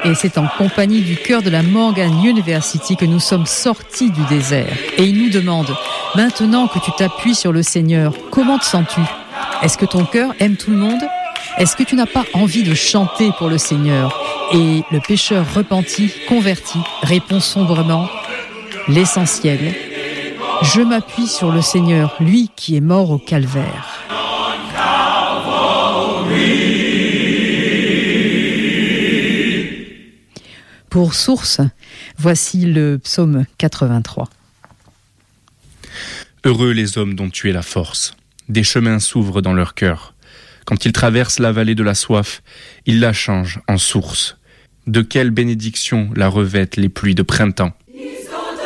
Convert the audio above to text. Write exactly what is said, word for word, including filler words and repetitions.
Et c'est en compagnie du chœur de la Morgan University que nous sommes sortis du désert. Et il nous demande, maintenant que tu t'appuies sur le Seigneur, comment te sens-tu ? Est-ce que ton cœur aime tout le monde ? Est-ce que tu n'as pas envie de chanter pour le Seigneur ? Et le pécheur repenti, converti, répond sombrement, l'essentiel, je m'appuie sur le Seigneur, lui qui est mort au calvaire. Pour source, voici le psaume quatre-vingt-trois. Heureux les hommes dont tu es la force. Des chemins s'ouvrent dans leur cœur. Quand ils traversent la vallée de la soif, ils la changent en source. De quelle bénédiction la revêtent les pluies de printemps.